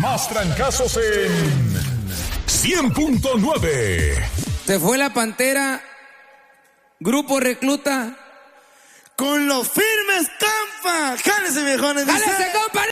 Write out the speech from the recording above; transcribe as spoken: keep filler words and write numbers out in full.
más trancazos en cien punto nueve. Se fue la Pantera, Grupo Recluta. Con los firmes Campa. Jálese, viejones. ¡Jálese, compa!